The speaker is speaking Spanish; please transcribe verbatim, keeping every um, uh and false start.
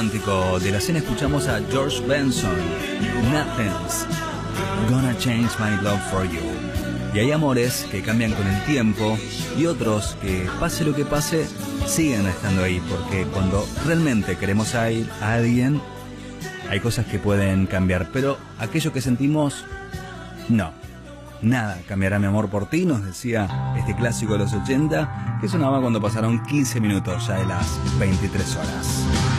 romántico de la cena escuchamos a George Benson, Nothing's Gonna Change My Love For You. Y hay amores que cambian con el tiempo y otros que, pase lo que pase, siguen estando ahí, porque cuando realmente queremos a, a alguien, hay cosas que pueden cambiar, pero aquello que sentimos, no. Nada cambiará mi amor por ti, nos decía este clásico de los ochenta, que sonaba cuando pasaron quince minutos ya de las veintitrés horas.